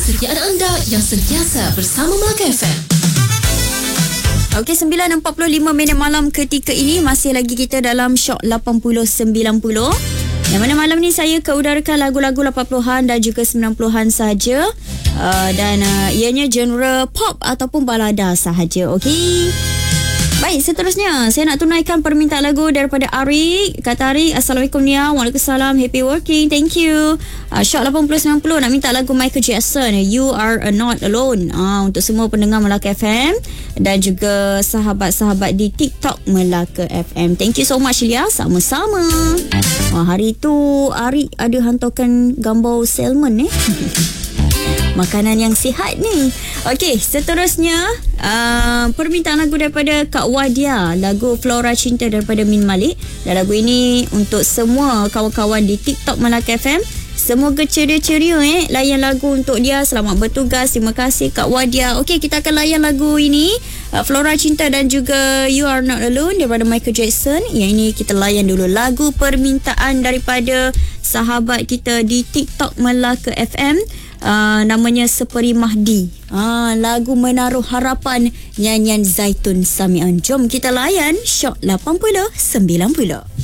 kesetiaan anda yang sentiasa bersama Melaka FM. Okey, 9.45 malam ketika ini masih lagi kita dalam Shock 80-90. Yang mana malam ni saya keudarakan lagu-lagu 80-an dan juga 90-an saja. Dan ianya genre pop ataupun balada sahaja. Okey. Baik, seterusnya saya nak tunaikan permintaan lagu daripada Arik. Kata Arik, Assalamualaikum Nia. Waalaikumsalam. Happy working. Thank you. Shock 80-90 nak minta lagu Michael Jackson, You Are Not Alone. Untuk semua pendengar Melaka FM dan juga sahabat-sahabat di TikTok Melaka FM. Thank you so much Lia. Sama-sama. Hari tu Arik ada hantarkan gambar salmon makanan yang sihat ni. Okey, seterusnya permintaan lagu daripada Kak Wadia, lagu Flora Cinta daripada Min Malik. Dan lagu ini untuk semua kawan-kawan di TikTok Melaka FM. Semoga ceria-ceria layan lagu untuk dia. Selamat bertugas. Terima kasih Kak Wadia. Okey, kita akan layan lagu ini, Flora Cinta dan juga You Are Not Alone daripada Michael Jackson. Yang ini kita layan dulu lagu permintaan daripada sahabat kita di TikTok Melaka FM. Namanya Seperi Mahdi. Lagu Menaruh Harapan, nyanyian Zaitun Samian. Jom kita layan Shock 80-90.